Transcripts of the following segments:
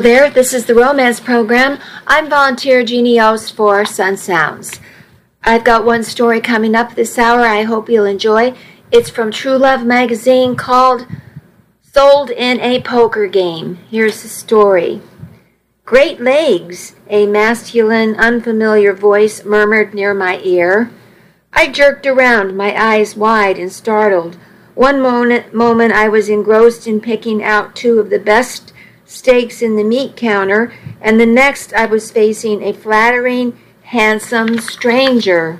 There, this is the Romance Program. I'm volunteer Jeannie Ost for Sun Sounds. I've got one story coming up this hour I hope you'll enjoy. It's from True Love magazine called Sold in a Poker Game. Here's the story. Great legs, a masculine, unfamiliar voice murmured near my ear. I jerked around, my eyes wide and startled. One moment I was engrossed in picking out two of the best steaks in the meat counter, and the next I was facing a flattering, handsome stranger.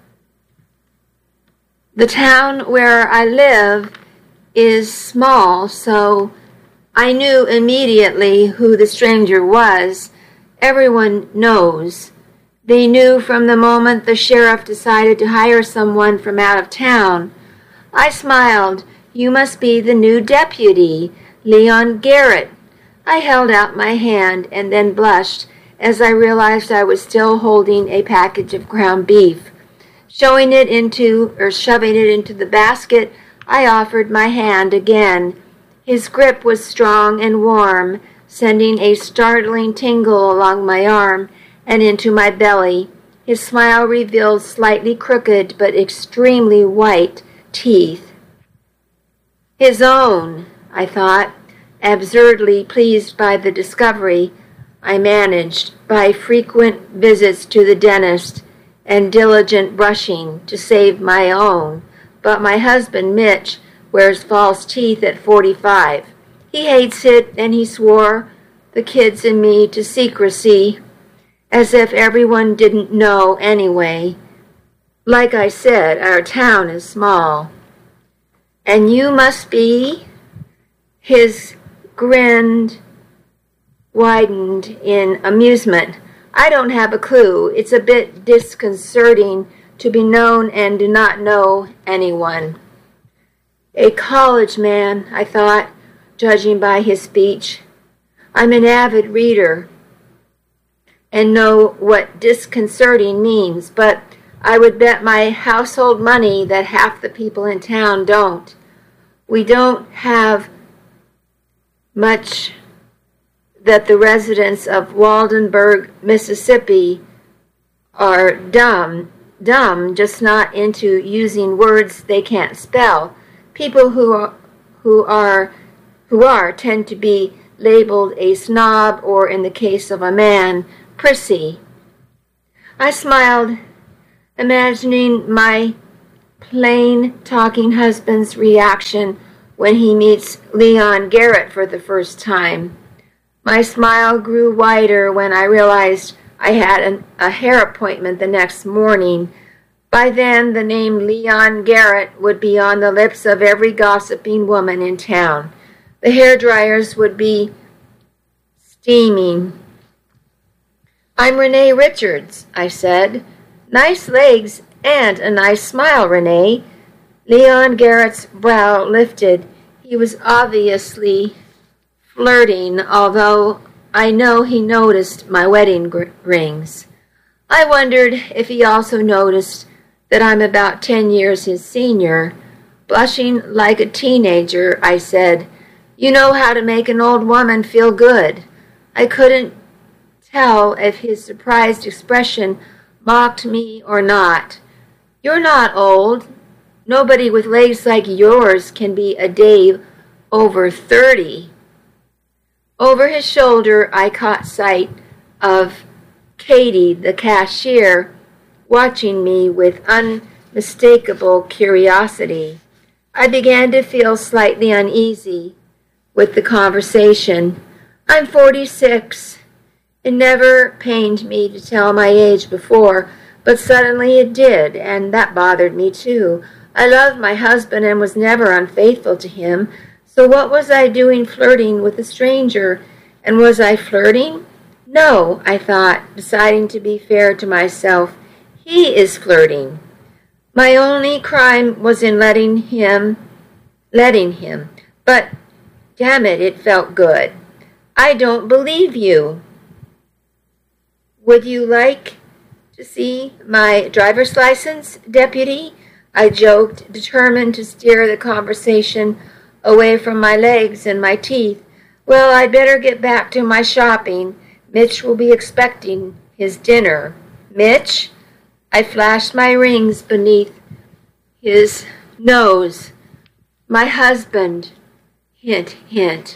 The town where I live is small, so I knew immediately who the stranger was. Everyone knows. They knew from the moment the sheriff decided to hire someone from out of town. I smiled. You must be the new deputy, Leon Garrett. I held out my hand and then blushed as I realized I was still holding a package of ground beef. Shoving it into the basket, I offered my hand again. His grip was strong and warm, sending a startling tingle along my arm and into my belly. His smile revealed slightly crooked but extremely white teeth. His own, I thought, absurdly pleased by the discovery. I managed, by frequent visits to the dentist and diligent brushing, to save my own. But my husband, Mitch, wears false teeth at 45. He hates it, and he swore the kids and me to secrecy, as if everyone didn't know anyway. Like I said, our town is small. And you must be? His grin widened in amusement. I don't have a clue. It's a bit disconcerting to be known and do not know anyone. A college man, I thought, judging by his speech. I'm an avid reader and know what disconcerting means, but I would bet my household money that half the people in town don't. We don't have much that the residents of Waldenburg, Mississippi are dumb, just not into using words they can't spell. People who are tend to be labeled a snob, or in the case of a man, prissy. I smiled, imagining my plain talking husband's reaction when he meets Leon Garrett for the first time. My smile grew wider when I realized I had a hair appointment the next morning. By then, the name Leon Garrett would be on the lips of every gossiping woman in town. The hair dryers would be steaming. I'm Renee Richards, I said. Nice legs and a nice smile, Renee. Leon Garrett's brow lifted. He was obviously flirting, although I know he noticed my wedding rings. I wondered if he also noticed that I'm about 10 years his senior. Blushing like a teenager, I said, You know how to make an old woman feel good. I couldn't tell if his surprised expression mocked me or not. You're not old. Nobody with legs like yours can be a day over 30. Over his shoulder, I caught sight of Katie, the cashier, watching me with unmistakable curiosity. I began to feel slightly uneasy with the conversation. I'm 46. It never pained me to tell my age before, but suddenly it did, and that bothered me too. I loved my husband and was never unfaithful to him, so what was I doing flirting with a stranger? And was I flirting? No, I thought, deciding to be fair to myself. He is flirting. My only crime was in letting him, but damn it, it felt good. I don't believe you. Would you like to see my driver's license, deputy? I joked, determined to steer the conversation away from my legs and my teeth. Well, I'd better get back to my shopping. Mitch will be expecting his dinner. Mitch? I flashed my rings beneath his nose. My husband. Hint, hint.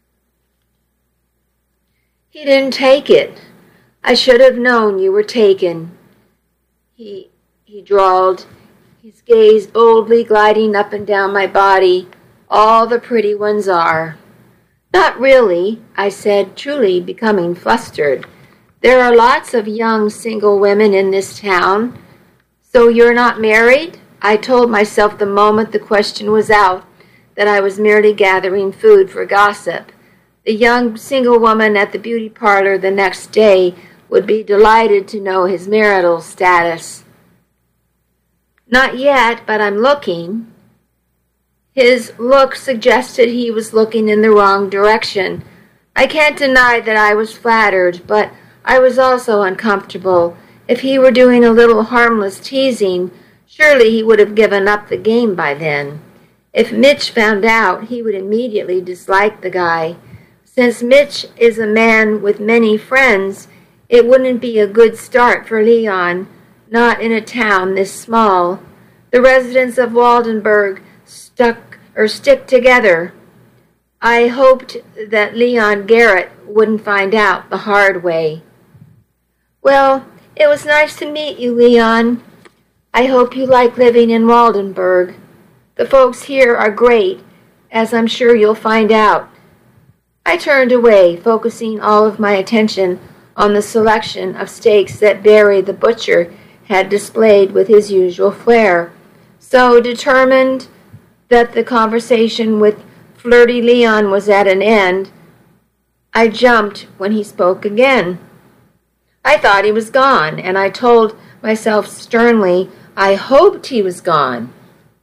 He didn't take it. I should have known you were taken. He drawled, his gaze boldly gliding up and down my body. All the pretty ones are. Not really, I said, truly becoming flustered. There are lots of young single women in this town. So you're not married? I told myself the moment the question was out that I was merely gathering food for gossip. The young single woman at the beauty parlor the next day would be delighted to know his marital status. Not yet, but I'm looking. His look suggested he was looking in the wrong direction. I can't deny that I was flattered, but I was also uncomfortable. If he were doing a little harmless teasing, surely he would have given up the game by then. If Mitch found out, he would immediately dislike the guy. Since Mitch is a man with many friends, it wouldn't be a good start for Leon, not in a town this small. The residents of Waldenburg stick together. I hoped that Leon Garrett wouldn't find out the hard way. Well, it was nice to meet you, Leon. I hope you like living in Waldenburg. The folks here are great, as I'm sure you'll find out. I turned away, focusing all of my attention on the selection of steaks that Barry the butcher had displayed with his usual flair. So determined that the conversation with flirty Leon was at an end, I jumped when he spoke again. I thought he was gone, and I told myself sternly I hoped he was gone.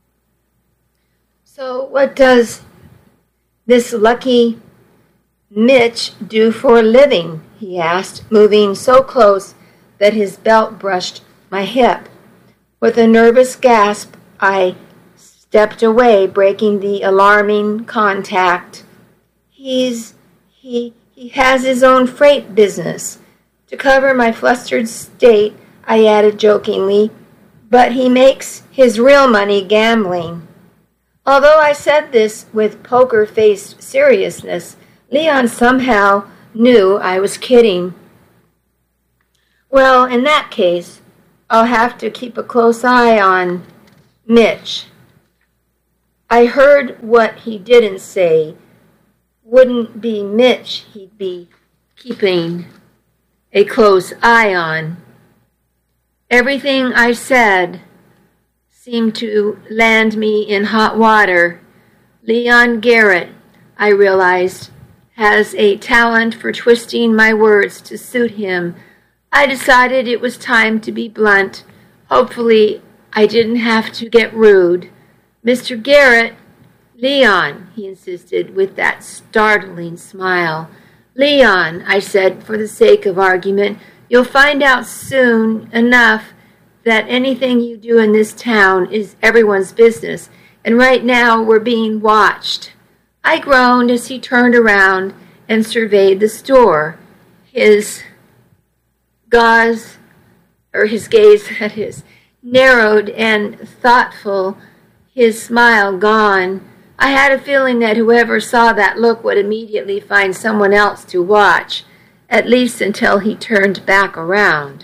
So what does this lucky Mitch do for a living? He asked, moving so close that his belt brushed my hip. With a nervous gasp, I stepped away, breaking the alarming contact. He has his own freight business. To cover my flustered state, I added jokingly, but he makes his real money gambling. Although I said this with poker-faced seriousness, Leon somehow knew I was kidding. Well, in that case, I'll have to keep a close eye on Mitch. I heard what he didn't say. Wouldn't be Mitch he'd be keeping a close eye on. Everything I said seemed to land me in hot water. Leon Garrett, I realized, has a talent for twisting my words to suit him. I decided it was time to be blunt. Hopefully, I didn't have to get rude. Mr. Garrett, Leon, he insisted with that startling smile. Leon, I said for the sake of argument, you'll find out soon enough that anything you do in this town is everyone's business, and right now we're being watched. I groaned as he turned around and surveyed the store. His gaze, that is, narrowed and thoughtful, his smile gone. I had a feeling that whoever saw that look would immediately find someone else to watch, at least until he turned back around.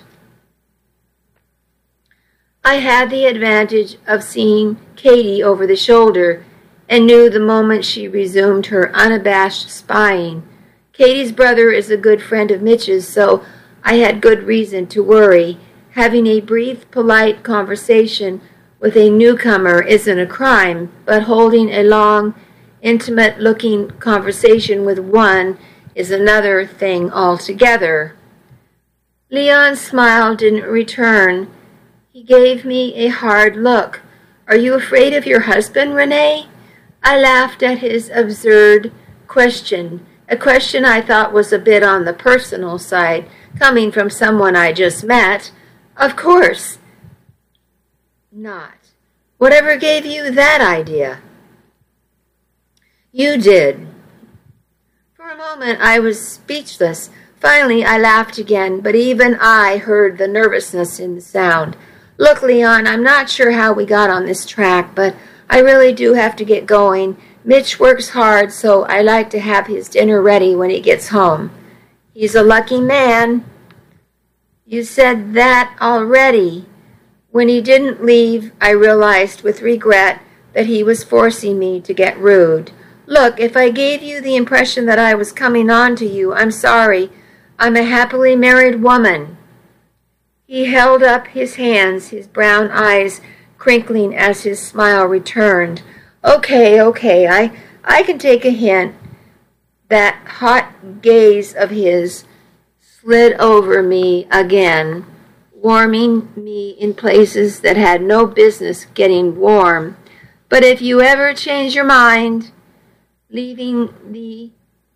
I had the advantage of seeing Katie over the shoulder and knew the moment she resumed her unabashed spying. Katie's brother is a good friend of Mitch's, so I had good reason to worry. Having a brief, polite conversation with a newcomer isn't a crime, but holding a long, intimate-looking conversation with one is another thing altogether. Leon's smile didn't return. He gave me a hard look. Are you afraid of your husband, Renee? I laughed at his absurd question, a question I thought was a bit on the personal side, coming from someone I just met. Of course not. Whatever gave you that idea? You did. For a moment, I was speechless. Finally, I laughed again, but even I heard the nervousness in the sound. Look, Leon, I'm not sure how we got on this track, but I really do have to get going. Mitch works hard, so I like to have his dinner ready when he gets home. He's a lucky man. You said that already. When he didn't leave, I realized with regret that he was forcing me to get rude. Look, if I gave you the impression that I was coming on to you, I'm sorry. I'm a happily married woman. He held up his hands, his brown eyes crinkling as his smile returned. Okay, I can take a hint. That hot gaze of his slid over me again, warming me in places that had no business getting warm. But if you ever change your mind, leaving the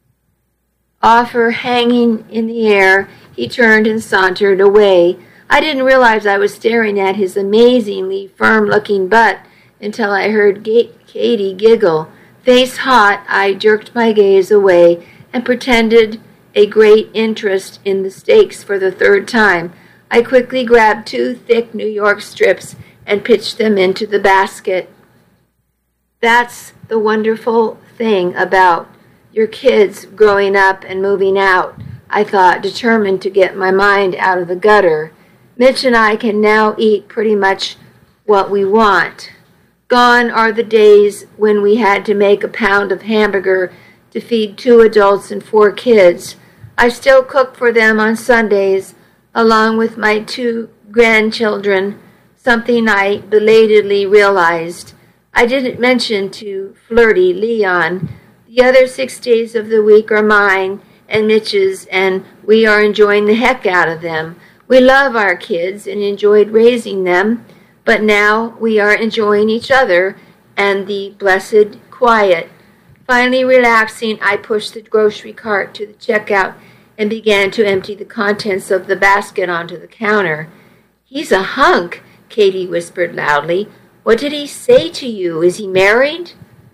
offer hanging in the air, he turned and sauntered away. I didn't realize I was staring at his amazingly firm-looking butt until I heard Katie giggle. Face hot, I jerked my gaze away and pretended a great interest in the steaks for the third time. I quickly grabbed 2 thick New York strips and pitched them into the basket. That's the wonderful thing about your kids growing up and moving out, I thought, determined to get my mind out of the gutter. Mitch and I can now eat pretty much what we want. Gone are the days when we had to make a pound of hamburger to feed 2 adults and 4 kids. I still cook for them on Sundays, along with my 2 grandchildren, something I belatedly realized. I didn't mention to flirty Leon. The other 6 days of the week are mine and Mitch's, and we are enjoying the heck out of them. We love our kids and enjoyed raising them, but now we are enjoying each other and the blessed quiet. Finally relaxing, I pushed the grocery cart to the checkout and began to empty the contents of the basket onto the counter. He's a hunk, Katie whispered loudly. What did he say to you? Is he married?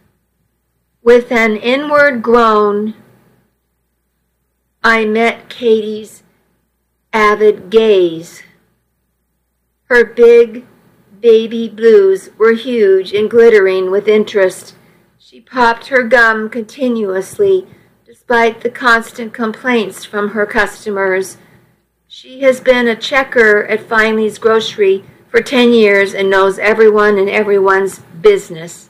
With an inward groan, I met Katie's avid gaze. Her big baby blues were huge and glittering with interest. She popped her gum continuously, despite the constant complaints from her customers. She has been a checker at Finley's Grocery for 10 years and knows everyone and everyone's business.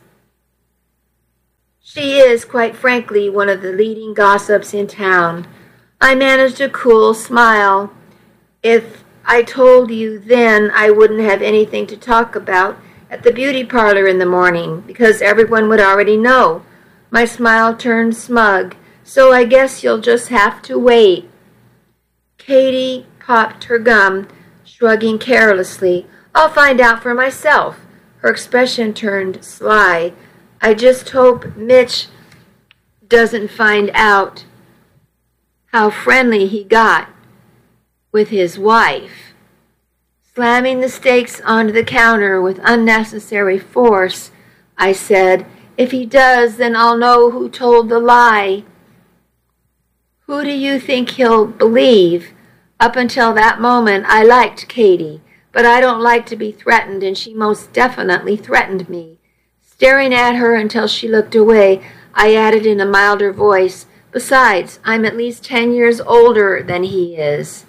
She is, quite frankly, one of the leading gossips in town. I managed a cool smile. If I told you then, I wouldn't have anything to talk about at the beauty parlor in the morning, because everyone would already know. My smile turned smug. So I guess you'll just have to wait. Katie popped her gum, shrugging carelessly. I'll find out for myself. Her expression turned sly. I just hope Mitch doesn't find out how friendly he got with his wife. Slamming the steaks onto the counter with unnecessary force, I said, if he does, then I'll know who told the lie. Who do you think he'll believe? Up until that moment, I liked Katie, but I don't like to be threatened, and she most definitely threatened me. Staring at her until she looked away, I added in a milder voice, besides, I'm at least 10 years older than he is.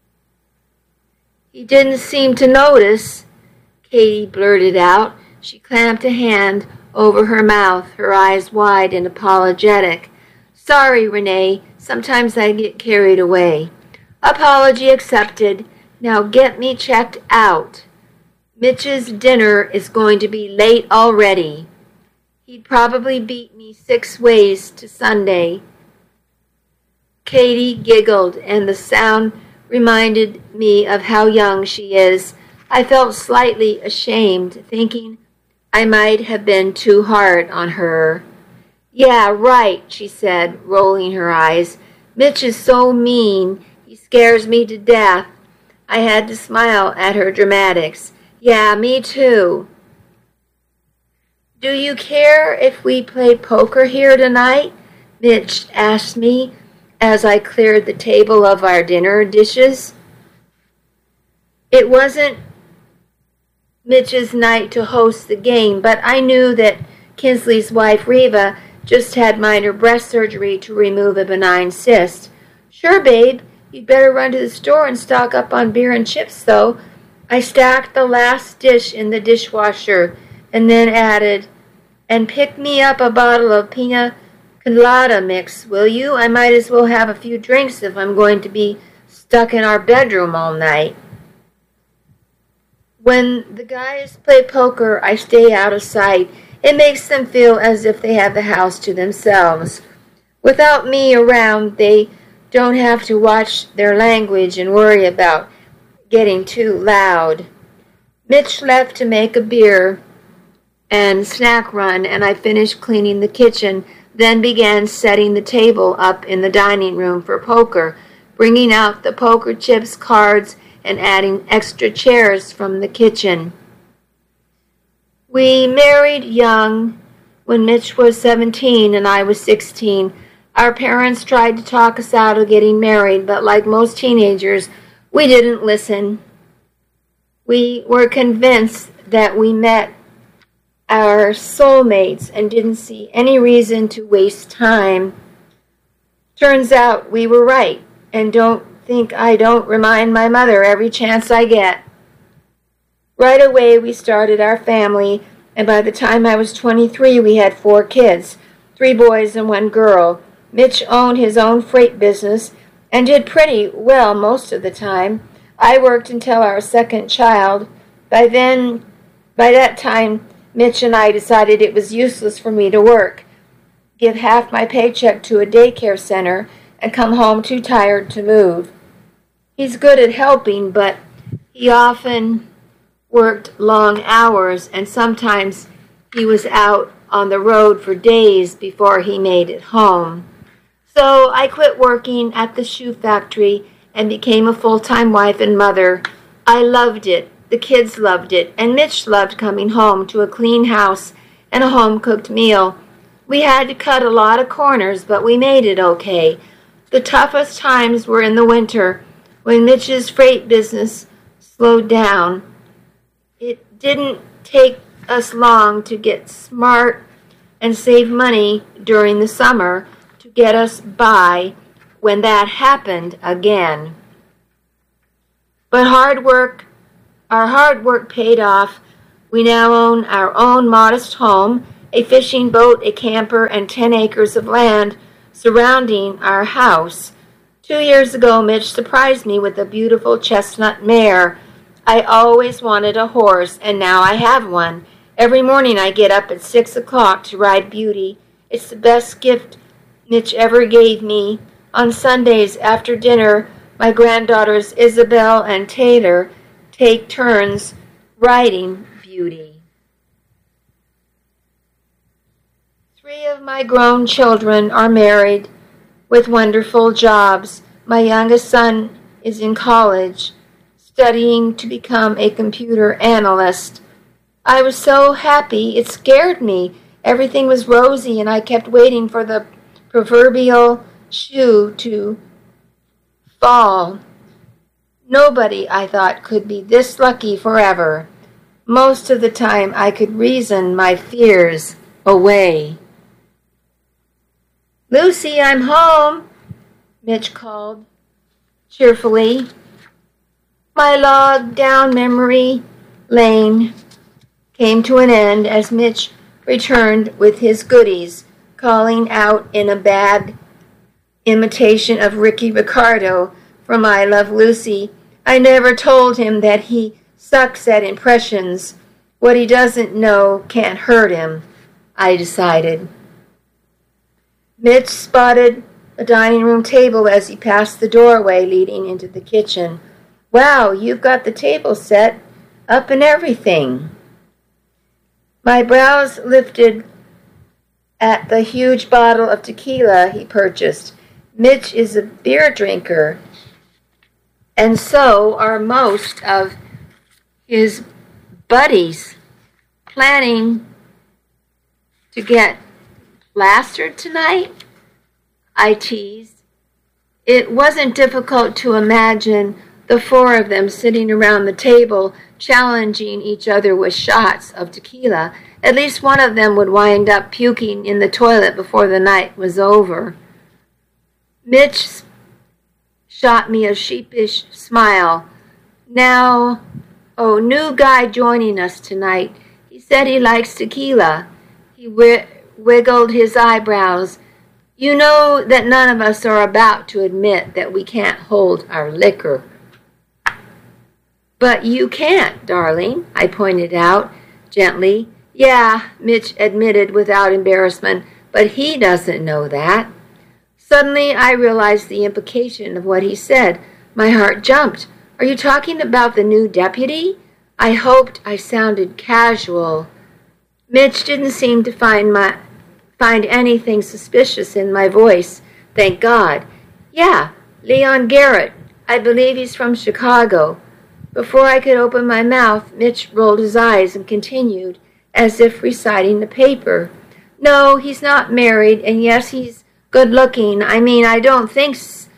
He didn't seem to notice, Katie blurted out. She clamped a hand over her mouth, her eyes wide and apologetic. Sorry, Renee. Sometimes I get carried away. Apology accepted. Now get me checked out. Mitch's dinner is going to be late already. He'd probably beat me 6 ways to Sunday. Katie giggled, and the sound reminded me of how young she is. I felt slightly ashamed, thinking I might have been too hard on her. Yeah, right, she said, rolling her eyes. Mitch is so mean. He scares me to death. I had to smile at her dramatics. Yeah, me too. Do you care if we play poker here tonight? Mitch asked me as I cleared the table of our dinner dishes. It wasn't Mitch's night to host the game, but I knew that Kinsley's wife, Reva, just had minor breast surgery to remove a benign cyst. "Sure, babe. You'd better run to the store and stock up on beer and chips, though." I stacked the last dish in the dishwasher and then added, "And pick me up a bottle of pina colada mix, will you? I might as well have a few drinks if I'm going to be stuck in our bedroom all night." When the guys play poker, I stay out of sight. It makes them feel as if they have the house to themselves. Without me around, they don't have to watch their language and worry about getting too loud. Mitch left to make a beer and snack run, and I finished cleaning the kitchen, then began setting the table up in the dining room for poker, bringing out the poker chips, cards, and adding extra chairs from the kitchen. We married young. When Mitch was 17 and I was 16, our parents tried to talk us out of getting married, but like most teenagers, we didn't listen. We were convinced that we met our soulmates and didn't see any reason to waste time. Turns out we were right, and don't think I don't remind my mother every chance I get. Right away we started our family, and by the time I was 23 we had 4 kids, 3 boys and 1 girl. Mitch owned his own freight business and did pretty well most of the time. I worked until our second child. By that time, Mitch and I decided it was useless for me to work, give half my paycheck to a daycare center, and come home too tired to move. He's good at helping, but he often worked long hours, and sometimes he was out on the road for days before he made it home. So I quit working at the shoe factory and became a full-time wife and mother. I loved it, the kids loved it, and Mitch loved coming home to a clean house and a home-cooked meal. We had to cut a lot of corners, but we made it okay. The toughest times were in the winter, when Mitch's freight business slowed down. It didn't take us long to get smart and save money during the summer to get us by when that happened again. But our hard work paid off. We now own our own modest home, a fishing boat, a camper, and 10 acres of land surrounding our house. 2 years ago, Mitch surprised me with a beautiful chestnut mare. I always wanted a horse, and now I have one. Every morning I get up at 6 o'clock to ride Beauty. It's the best gift Mitch ever gave me. On Sundays after dinner, my granddaughters Isabel and Taylor take turns riding Beauty. 3 of my grown children are married with wonderful jobs. My youngest son is in college, studying to become a computer analyst. I was so happy, it scared me. Everything was rosy, and I kept waiting for the proverbial shoe to fall. Nobody, I thought, could be this lucky forever. Most of the time I could reason my fears away. "Lucy, I'm home," Mitch called cheerfully. My log down memory lane came to an end as Mitch returned with his goodies, calling out in a bad imitation of Ricky Ricardo from I Love Lucy. I never told him that he sucks at impressions. What he doesn't know can't hurt him, I decided. Mitch spotted the dining room table as he passed the doorway leading into the kitchen. "Wow, you've got the table set up and everything." My brows lifted at the huge bottle of tequila he purchased. Mitch is a beer drinker, and so are most of his buddies. Planning to get plastered tonight? I teased. It wasn't difficult to imagine the four of them sitting around the table, challenging each other with shots of tequila. At least one of them would wind up puking in the toilet before the night was over. Mitch shot me a sheepish smile. Now, new guy joining us tonight. He said he likes tequila. He wiggled his eyebrows. You know that none of us are about to admit that we can't hold our liquor. But you can't, darling, I pointed out gently. Yeah, Mitch admitted without embarrassment, but he doesn't know that. Suddenly I realized the implication of what he said. My heart jumped. Are you talking about the new deputy? I hoped I sounded casual. Mitch didn't seem to find anything suspicious in my voice. Thank God. Yeah, Leon Garrett. I believe he's from Chicago. Before I could open my mouth, Mitch rolled his eyes and continued, as if reciting the paper. No, he's not married, and yes, he's good-looking. I don't think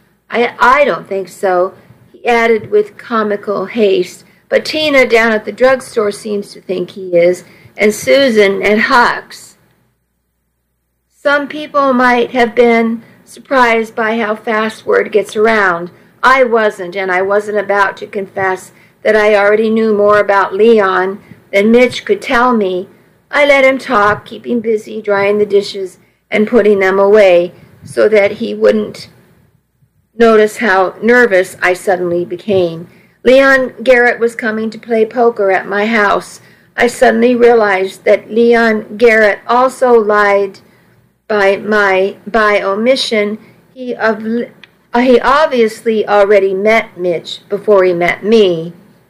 so, he added with comical haste. But Tina down at the drugstore seems to think he is, and Susan at Huck's. Some people might have been surprised by how fast word gets around. I wasn't, and I wasn't about to confess that I already knew more about Leon than Mitch could tell me. I let him talk, keeping busy drying the dishes and putting them away so that he wouldn't notice how nervous I suddenly became. Leon Garrett was coming to play poker at my house. I suddenly realized that Leon Garrett also lied by omission. He obviously already met Mitch before he met me.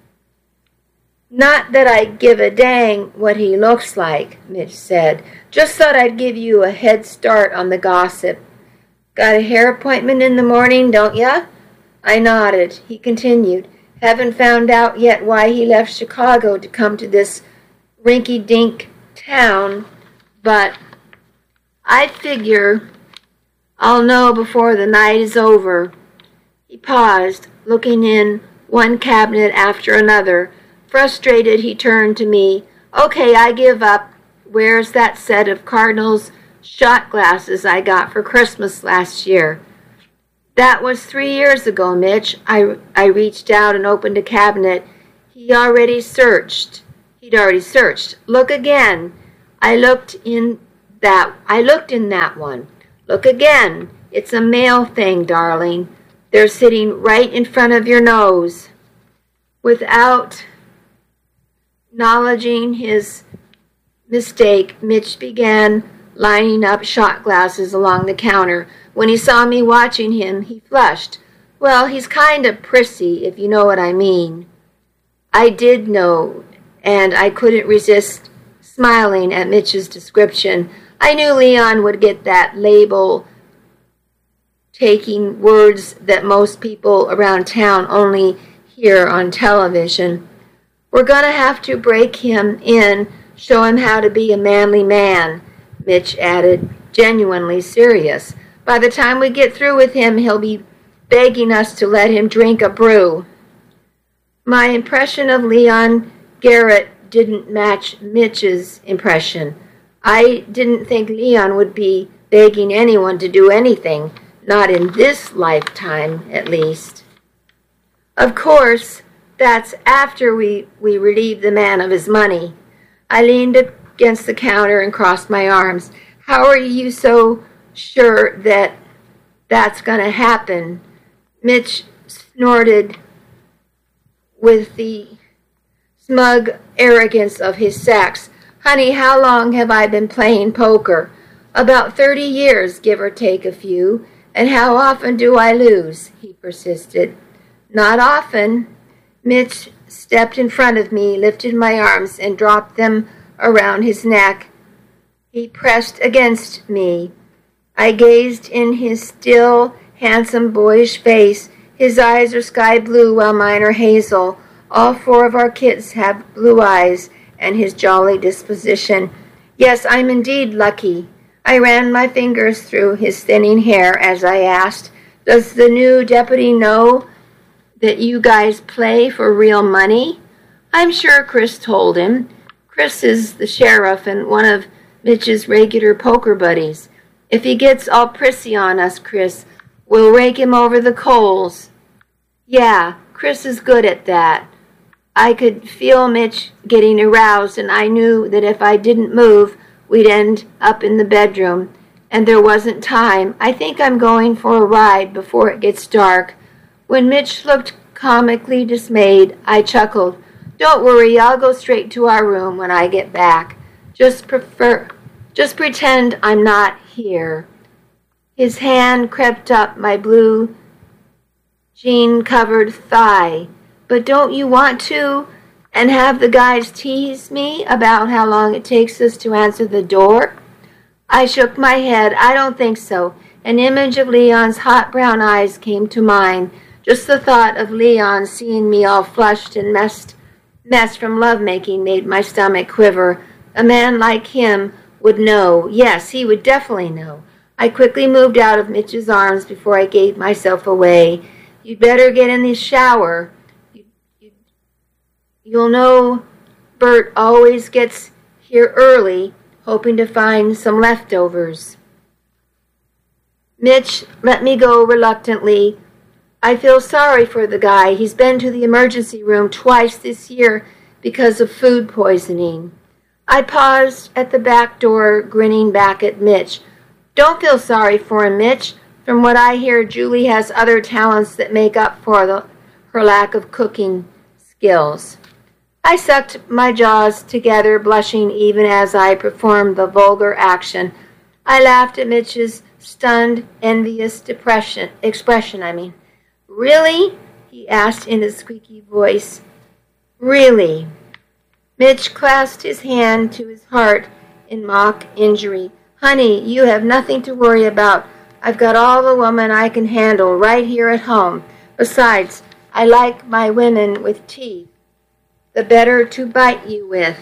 Not that I give a dang what he looks like, Mitch said. Just thought I'd give you a head start on the gossip. Got a hair appointment in the morning, don't ya? I nodded. He continued. Haven't found out yet why he left Chicago to come to this rinky-dink town, but I figure I'll know before the night is over. He paused, looking in one cabinet after another. Frustrated, he turned to me. Okay, I give up. Where's that set of Cardinals shot glasses I got for Christmas last year? That was 3 years ago, Mitch. I reached out and opened a cabinet. He'd already searched. Look again. I looked in that one. Look again. It's a male thing, darling. They're sitting right in front of your nose. Without acknowledging his mistake, Mitch began lining up shot glasses along the counter. When he saw me watching him, he flushed. Well, he's kind of prissy, if you know what I mean. I did know, and I couldn't resist smiling at Mitch's description. I knew Leon would get that label, taking words that most people around town only hear on television. We're going to have to break him in, show him how to be a manly man, Mitch added, genuinely serious. By the time we get through with him, he'll be begging us to let him drink a brew. My impression of Leon Garrett didn't match Mitch's impression. I didn't think Leon would be begging anyone to do anything, not in this lifetime, at least. Of course, that's after we relieve the man of his money. I leaned against the counter and crossed my arms. How are you so sure that that's going to happen? Mitch snorted with the smug arrogance of his sex. Honey, how long have I been playing poker? About 30 years, give or take a few. And how often do I lose? He persisted. Not often. Mitch stepped in front of me, lifted my arms, and dropped them around his neck. He pressed against me. I gazed in his still, handsome, boyish face. His eyes are sky blue, while mine are hazel. All four of our kids have blue eyes, and his jolly disposition. Yes, I'm indeed lucky. I ran my fingers through his thinning hair as I asked, "Does the new deputy know that you guys play for real money?" I'm sure Chris told him. Chris is the sheriff and one of Mitch's regular poker buddies. If he gets all prissy on us, Chris, we'll rake him over the coals. Yeah, Chris is good at that. I could feel Mitch getting aroused, and I knew that if I didn't move, we'd end up in the bedroom, and there wasn't time. I think I'm going for a ride before it gets dark. When Mitch looked comically dismayed, I chuckled. Don't worry, I'll go straight to our room when I get back. Just pretend I'm not here. His hand crept up my blue jean-covered thigh. But don't you want to? And have the guys tease me about how long it takes us to answer the door? I shook my head. I don't think so. An image of Leon's hot brown eyes came to mind. Just the thought of Leon seeing me all flushed and mess from lovemaking made my stomach quiver. A man like him would know. Yes, he would definitely know. I quickly moved out of Mitch's arms before I gave myself away. You'd better get in the shower. You'll know Bert always gets here early, hoping to find some leftovers. Mitch let me go reluctantly. I feel sorry for the guy. He's been to the emergency room twice this year because of food poisoning. I paused at the back door, grinning back at Mitch. Don't feel sorry for him, Mitch. From what I hear, Julie has other talents that make up for her lack of cooking skills. I sucked my jaws together, blushing even as I performed the vulgar action. I laughed at Mitch's stunned, envious expression. Really? He asked in a squeaky voice. Really? Mitch clasped his hand to his heart in mock injury. Honey, you have nothing to worry about. I've got all the woman I can handle right here at home. Besides, I like my women with teeth. The better to bite you with.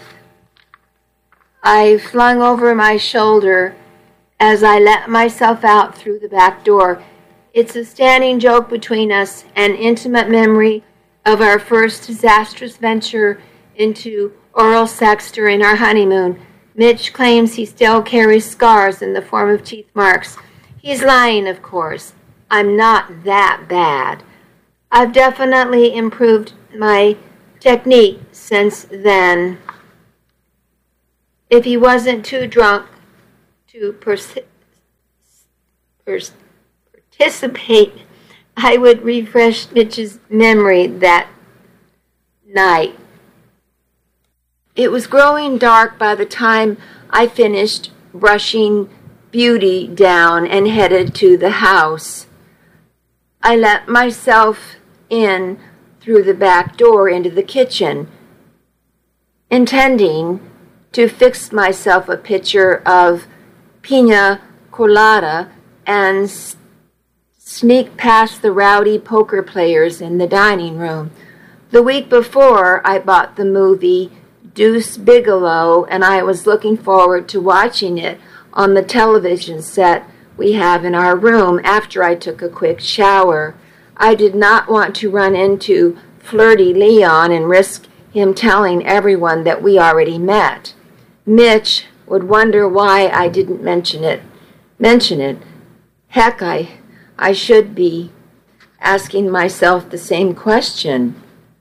I flung over my shoulder as I let myself out through the back door. It's a standing joke between us, an intimate memory of our first disastrous venture into oral sex during our honeymoon. Mitch claims he still carries scars in the form of teeth marks. He's lying, of course. I'm not that bad. I've definitely improved my technique since then. If he wasn't too drunk to participate, I would refresh Mitch's memory that night. It was growing dark by the time I finished brushing Beauty down and headed to the house. I let myself in through the back door into the kitchen, intending to fix myself a pitcher of pina colada and sneak past the rowdy poker players in the dining room. The week before, I bought the movie Deuce Bigalow, and I was looking forward to watching it on the television set we have in our room after I took a quick shower. I did not want to run into flirty Leon and risk him telling everyone that we already met. Mitch would wonder why I didn't mention it. Heck, I should be asking myself the same question.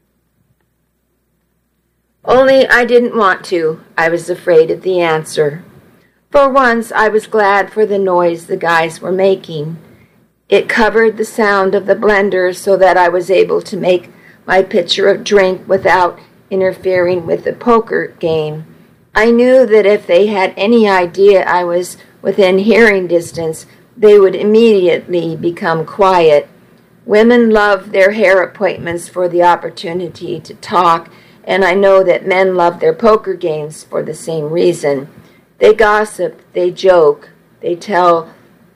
Only I didn't want to. I was afraid of the answer. For once, I was glad for the noise the guys were making. It covered the sound of the blender so that I was able to make my pitcher of drink without interfering with the poker game. I knew that if they had any idea I was within hearing distance, they would immediately become quiet. Women love their hair appointments for the opportunity to talk, and I know that men love their poker games for the same reason. They gossip, they joke, they tell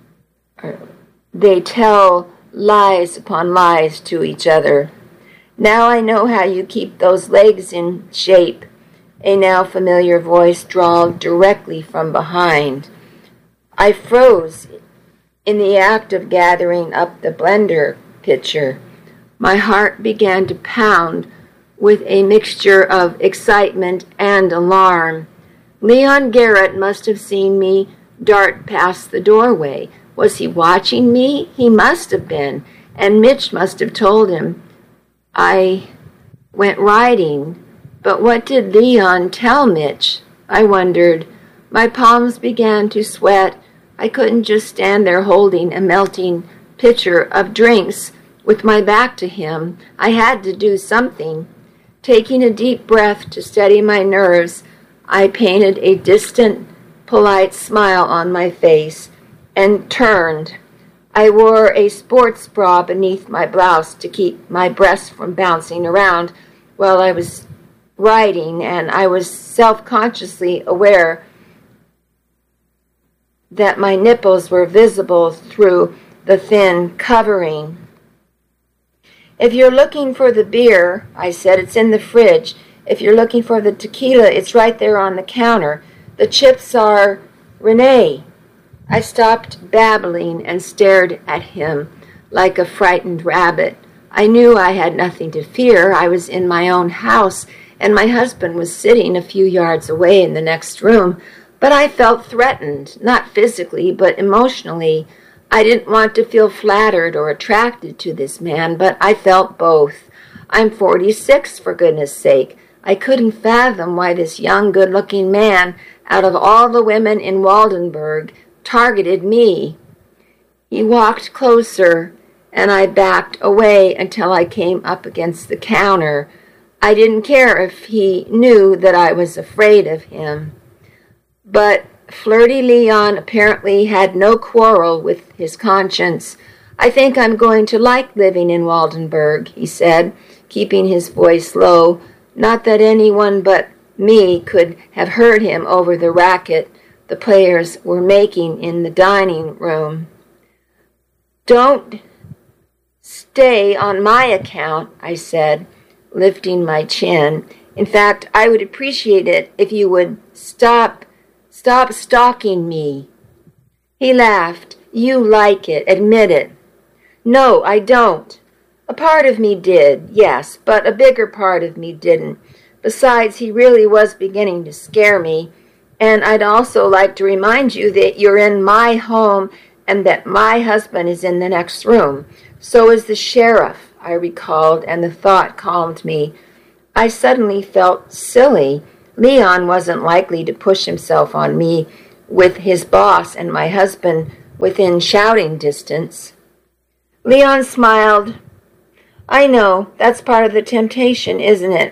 lies upon lies to each other. Now I know how you keep those legs in shape. A now familiar voice drawled directly from behind. I froze in the act of gathering up the blender pitcher. My heart began to pound with a mixture of excitement and alarm. Leon Garrett must have seen me dart past the doorway. Was he watching me? He must have been, and Mitch must have told him. I went riding, but what did Leon tell Mitch? I wondered. My palms began to sweat. I couldn't just stand there holding a melting pitcher of drinks with my back to him. I had to do something. Taking a deep breath to steady my nerves, I painted a distant, polite smile on my face and turned. I wore a sports bra beneath my blouse to keep my breasts from bouncing around while I was riding, and I was self-consciously aware that my nipples were visible through the thin covering. If you're looking for the beer, I said, it's in the fridge. If you're looking for the tequila, it's right there on the counter. The chips are Renee. I stopped babbling and stared at him like a frightened rabbit. I knew I had nothing to fear. I was in my own house, and my husband was sitting a few yards away in the next room. But I felt threatened, not physically, but emotionally. I didn't want to feel flattered or attracted to this man, but I felt both. I'm 46, for goodness sake. I couldn't fathom why this young, good-looking man, out of all the women in Waldenburg, targeted me. He walked closer, and I backed away until I came up against the counter. I didn't care if he knew that I was afraid of him. But flirty Leon apparently had no quarrel with his conscience. I think I'm going to like living in Waldenburg, he said, keeping his voice low. Not that anyone but me could have heard him over the racket the players were making in the dining room. Don't stay on my account, I said, lifting my chin. In fact, I would appreciate it if you would stop stalking me. He laughed. You like it. Admit it. No, I don't. A part of me did, yes, but a bigger part of me didn't. Besides, he really was beginning to scare me. And I'd also like to remind you that you're in my home and that my husband is in the next room. So is the sheriff, I recalled, and the thought calmed me. I suddenly felt silly. Leon wasn't likely to push himself on me with his boss and my husband within shouting distance. Leon smiled. I know, that's part of the temptation, isn't it?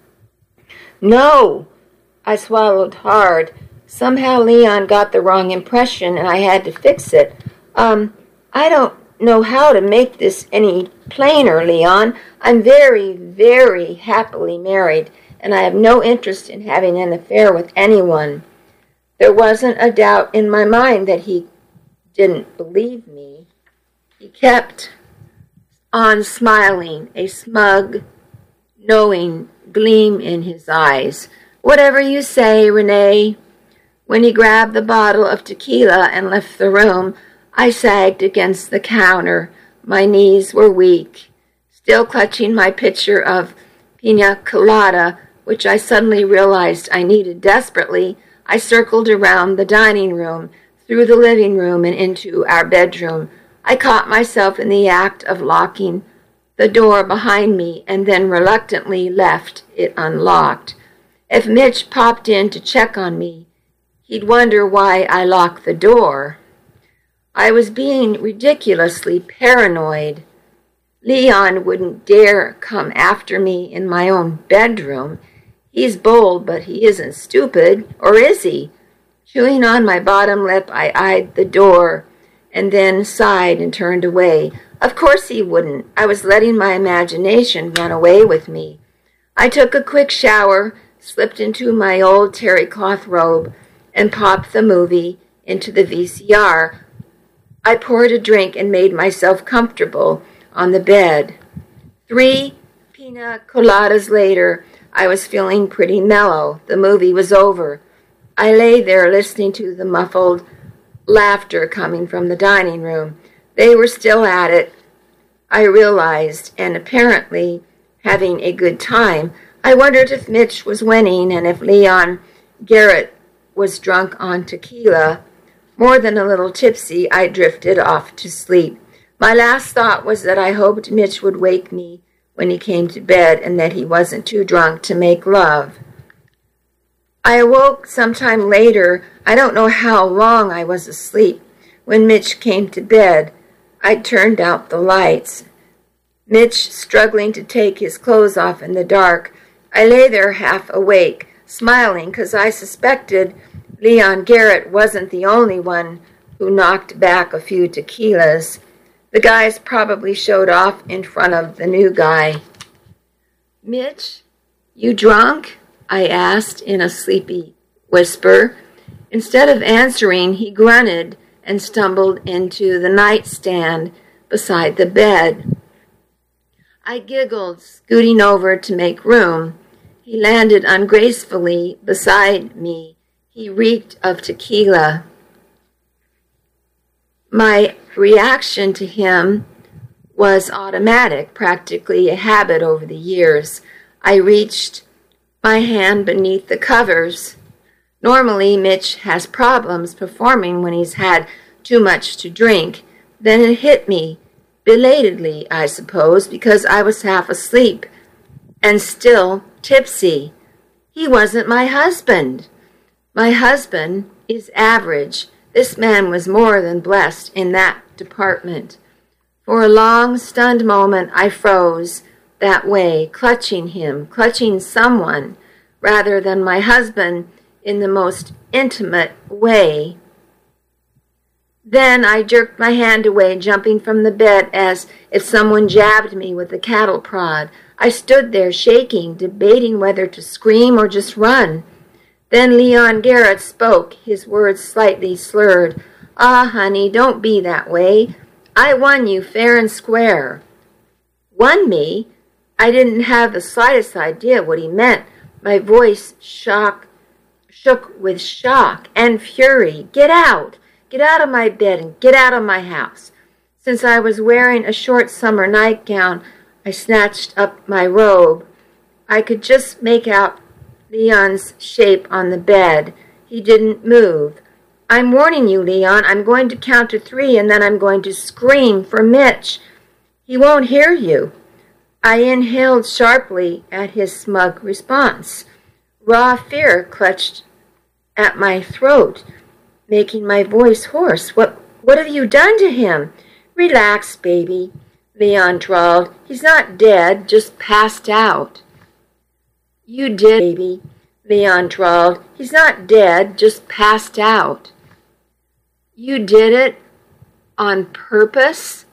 No! I swallowed hard. Somehow Leon got the wrong impression and I had to fix it. I don't know how to make this any plainer, Leon. I'm very, very happily married, and I have no interest in having an affair with anyone. There wasn't a doubt in my mind that he didn't believe me. He kept on smiling, a smug, knowing gleam in his eyes. Whatever you say, Renee. When he grabbed the bottle of tequila and left the room, I sagged against the counter. My knees were weak. Still clutching my pitcher of pina colada, which I suddenly realized I needed desperately, I circled around the dining room, through the living room, and into our bedroom. I caught myself in the act of locking the door behind me and then reluctantly left it unlocked. If Mitch popped in to check on me, he'd wonder why I locked the door. I was being ridiculously paranoid. Leon wouldn't dare come after me in my own bedroom. He's bold, but he isn't stupid, or is he? Chewing on my bottom lip, I eyed the door and then sighed and turned away. Of course he wouldn't. I was letting my imagination run away with me. I took a quick shower, slipped into my old terry cloth robe, and popped the movie into the VCR. I poured a drink and made myself comfortable on the bed. 3 pina coladas later, I was feeling pretty mellow. The movie was over. I lay there listening to the muffled laughter coming from the dining room. They were still at it, I realized, and apparently having a good time. I wondered if Mitch was winning and if Leon Garrett was drunk on tequila. More than a little tipsy, I drifted off to sleep. My last thought was that I hoped Mitch would wake me when he came to bed and that he wasn't too drunk to make love. I awoke sometime later. I don't know how long I was asleep. When Mitch came to bed, I turned out the lights. Mitch struggling to take his clothes off in the dark. I lay there half awake, smiling because I suspected Leon Garrett wasn't the only one who knocked back a few tequilas. The guys probably showed off in front of the new guy. "Mitch, you drunk?" I asked in a sleepy whisper. Instead of answering, he grunted and stumbled into the nightstand beside the bed. I giggled, scooting over to make room. He landed ungracefully beside me. He reeked of tequila. My reaction to him was automatic, practically a habit over the years. I reached my hand beneath the covers. Normally, Mitch has problems performing when he's had too much to drink. Then it hit me, belatedly, I suppose, because I was half asleep and still tipsy. He wasn't my husband. My husband is average. This man was more than blessed in that department. For a long, stunned moment, I froze that way, clutching him, clutching someone, rather than my husband in the most intimate way. Then I jerked my hand away, jumping from the bed as if someone jabbed me with a cattle prod. I stood there shaking, debating whether to scream or just run. Then Leon Garrett spoke, his words slightly slurred. "Ah, honey, don't be that way. I won you fair and square." "Won me?" I didn't have the slightest idea what he meant. My voice shook with shock and fury. "Get out! Get out of my bed and get out of my house." Since I was wearing a short summer nightgown, I snatched up my robe. I could just make out Leon's shape on the bed. He didn't move. "I'm warning you, Leon. I'm going to count to 3 and then I'm going to scream for Mitch. He won't hear you." I inhaled sharply at his smug response. Raw fear clutched at my throat, making my voice hoarse. What have you done to him?" "Relax, baby," Leon drawled. "He's not dead, just passed out." "You did, baby," Leon drawled. "He's not dead, just passed out." "You did it on purpose?"